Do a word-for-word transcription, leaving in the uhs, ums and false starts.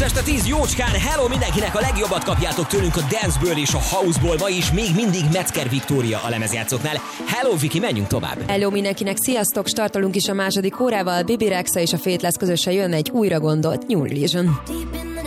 este tíz jócskán, hello mindenkinek, a legjobbat kapjátok tőlünk a danceből és a houseból, ma is még mindig Metzger Viktória a lemezjátszóknál. Hello Viki, menjünk tovább. Hello mindenkinek, sziasztok, startolunk is a második órával, Bibi Rexa és a Faithless közösen jön egy újra gondolt New Religion.